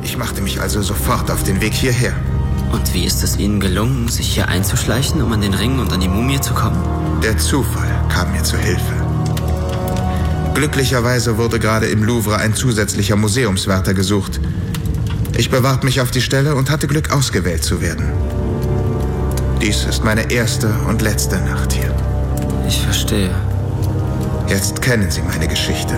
Ich machte mich also sofort auf den Weg hierher. Und wie ist es Ihnen gelungen, sich hier einzuschleichen, um an den Ring und an die Mumie zu kommen? Der Zufall kam mir zu Hilfe. Glücklicherweise wurde gerade im Louvre ein zusätzlicher Museumswärter gesucht. Ich bewarb mich auf die Stelle und hatte Glück, ausgewählt zu werden. Dies ist meine erste und letzte Nacht hier. Ich verstehe. Jetzt kennen Sie meine Geschichte.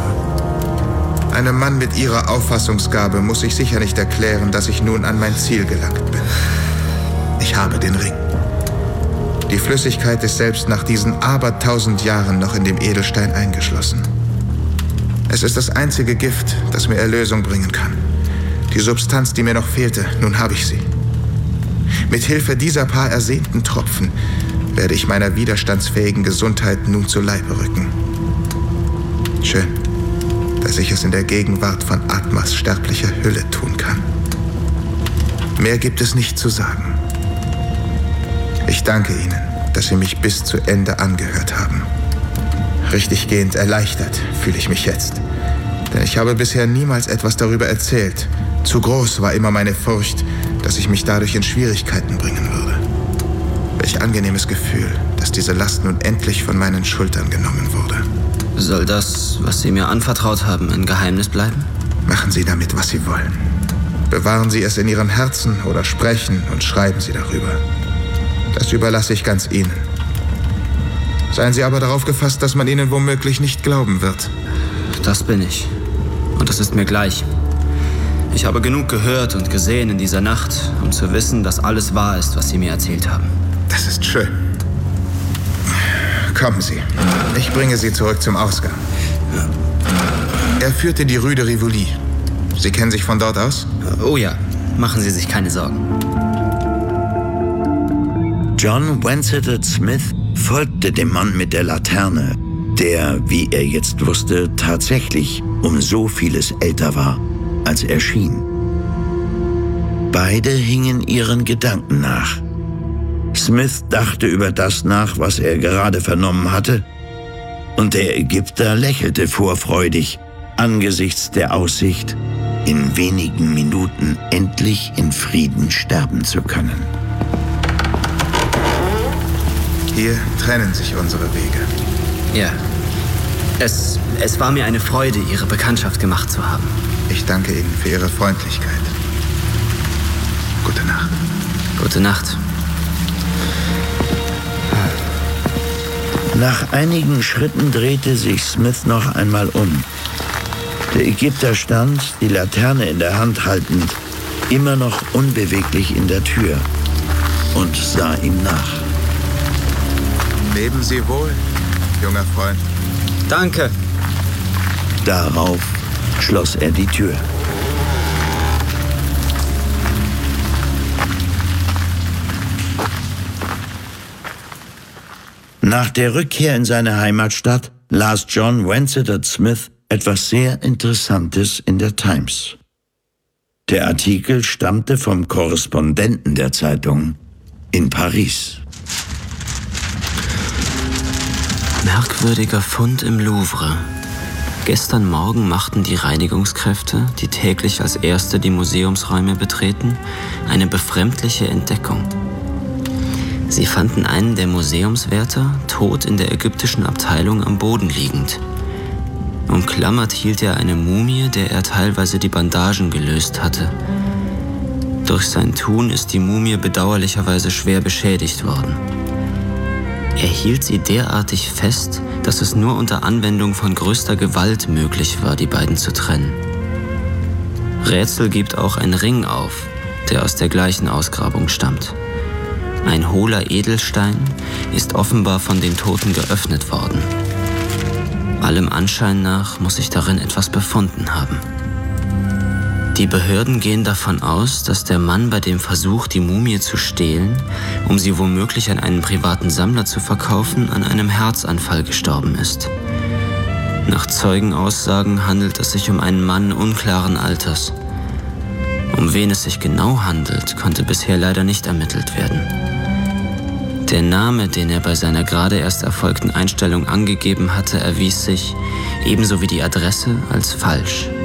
Einem Mann mit Ihrer Auffassungsgabe muss ich sicher nicht erklären, dass ich nun an mein Ziel gelangt bin. Ich habe den Ring. Die Flüssigkeit ist selbst nach diesen abertausend Jahren noch in dem Edelstein eingeschlossen. Es ist das einzige Gift, das mir Erlösung bringen kann. Die Substanz, die mir noch fehlte, nun habe ich sie. Mit Hilfe dieser paar ersehnten Tropfen werde ich meiner widerstandsfähigen Gesundheit nun zu Leibe rücken. Schön, dass ich es in der Gegenwart von Atmas sterblicher Hülle tun kann. Mehr gibt es nicht zu sagen. Ich danke Ihnen, dass Sie mich bis zu Ende angehört haben. Richtiggehend erleichtert fühle ich mich jetzt. Denn ich habe bisher niemals etwas darüber erzählt. Zu groß war immer meine Furcht, dass ich mich dadurch in Schwierigkeiten bringen würde. Welch angenehmes Gefühl, dass diese Last nun endlich von meinen Schultern genommen wurde. Soll das, was Sie mir anvertraut haben, ein Geheimnis bleiben? Machen Sie damit, was Sie wollen. Bewahren Sie es in Ihrem Herzen oder sprechen und schreiben Sie darüber. Das überlasse ich ganz Ihnen. Seien Sie aber darauf gefasst, dass man Ihnen womöglich nicht glauben wird. Das bin ich. Und das ist mir gleich. Ich habe genug gehört und gesehen in dieser Nacht, um zu wissen, dass alles wahr ist, was Sie mir erzählt haben. Das ist schön. Kommen Sie. Ich bringe Sie zurück zum Ausgang. Er führte die Rue de Rivoli. Sie kennen sich von dort aus? Oh ja, machen Sie sich keine Sorgen. John Vansittart Smith folgte dem Mann mit der Laterne, der, wie er jetzt wusste, tatsächlich um so vieles älter war, als er schien. Beide hingen ihren Gedanken nach. Smith dachte über das nach, was er gerade vernommen hatte, und der Ägypter lächelte vorfreudig angesichts der Aussicht, in wenigen Minuten endlich in Frieden sterben zu können. Hier trennen sich unsere Wege. Ja. Es war mir eine Freude, Ihre Bekanntschaft gemacht zu haben. Ich danke Ihnen für Ihre Freundlichkeit. Gute Nacht. Gute Nacht. Nach einigen Schritten drehte sich Smith noch einmal um. Der Ägypter stand, die Laterne in der Hand haltend, immer noch unbeweglich in der Tür und sah ihm nach. Leben Sie wohl, junger Freund. Danke. Darauf schloss er die Tür. Nach der Rückkehr in seine Heimatstadt las John Vansittart Smith etwas sehr Interessantes in der Times. Der Artikel stammte vom Korrespondenten der Zeitung in Paris. Merkwürdiger Fund im Louvre. Gestern Morgen machten die Reinigungskräfte, die täglich als Erste die Museumsräume betreten, eine befremdliche Entdeckung. Sie fanden einen der Museumswärter tot in der ägyptischen Abteilung am Boden liegend. Umklammert hielt er eine Mumie, der er teilweise die Bandagen gelöst hatte. Durch sein Tun ist die Mumie bedauerlicherweise schwer beschädigt worden. Er hielt sie derartig fest, dass es nur unter Anwendung von größter Gewalt möglich war, die beiden zu trennen. Rätsel gibt auch ein Ring auf, der aus der gleichen Ausgrabung stammt. Ein hohler Edelstein ist offenbar von den Toten geöffnet worden. Allem Anschein nach muss sich darin etwas befunden haben. Die Behörden gehen davon aus, dass der Mann bei dem Versuch, die Mumie zu stehlen, um sie womöglich an einen privaten Sammler zu verkaufen, an einem Herzanfall gestorben ist. Nach Zeugenaussagen handelt es sich um einen Mann unklaren Alters. Um wen es sich genau handelt, konnte bisher leider nicht ermittelt werden. Der Name, den er bei seiner gerade erst erfolgten Einstellung angegeben hatte, erwies sich, ebenso wie die Adresse, als falsch.